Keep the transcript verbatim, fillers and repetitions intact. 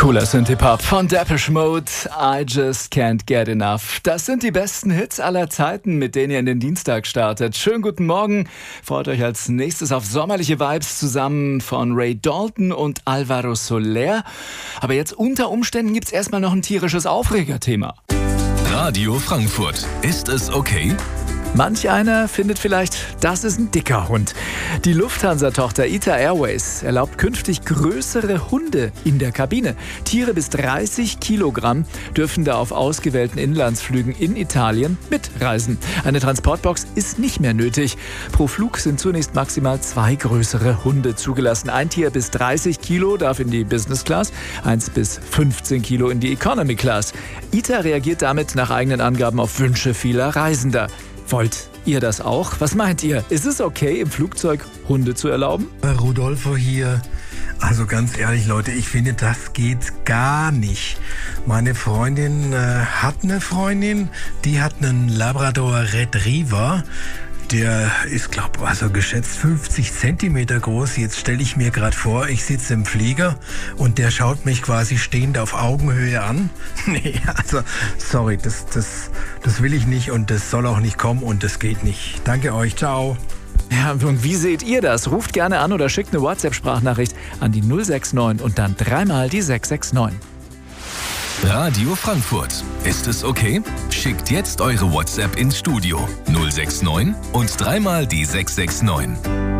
Cooler Synthie-Pop von Depeche Mode, I Just Can't Get Enough. Das sind die besten Hits aller Zeiten, mit denen ihr in den Dienstag startet. Schönen guten Morgen. Freut euch als nächstes auf sommerliche Vibes zusammen von Ray Dalton und Alvaro Soler. Aber jetzt unter Umständen gibt's erstmal noch ein tierisches Aufregerthema. Radio Frankfurt. Ist es okay? Manch einer findet vielleicht, das ist ein dicker Hund. Die Lufthansa-Tochter ITA Airways erlaubt künftig größere Hunde in der Kabine. Tiere bis dreißig Kilogramm dürfen da auf ausgewählten Inlandsflügen in Italien mitreisen. Eine Transportbox ist nicht mehr nötig. Pro Flug sind zunächst maximal zwei größere Hunde zugelassen. Ein Tier bis dreißig Kilo darf in die Business Class, eins bis fünfzehn Kilo in die Economy Class. ITA reagiert damit nach eigenen Angaben auf Wünsche vieler Reisender. Wollt ihr das auch? Was meint ihr? Ist es okay, im Flugzeug Hunde zu erlauben? Rudolfo hier. Also ganz ehrlich, Leute, ich finde, das geht gar nicht. Meine Freundin äh, hat eine Freundin, die hat einen Labrador Retriever. Der ist, glaube ich, also geschätzt fünfzig Zentimeter groß. Jetzt stelle ich mir gerade vor, ich sitze im Flieger und der schaut mich quasi stehend auf Augenhöhe an. Nee, also, sorry, das, das, das will ich nicht und das soll auch nicht kommen und das geht nicht. Danke euch, ciao. Ja, und wie seht ihr das? Ruft gerne an oder schickt eine WhatsApp-Sprachnachricht an die null sechs neun und dann dreimal die sechs sechs neun. Radio Frankfurt. Ist es okay? Schickt jetzt eure WhatsApp ins Studio null sechs neun und dreimal die sechs sechs neun.